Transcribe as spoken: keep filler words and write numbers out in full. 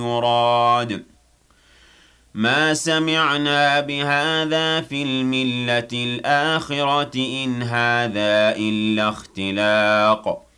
يراد ما سمعنا بهذا في الملة الآخرة إن هذا إلا اختلاق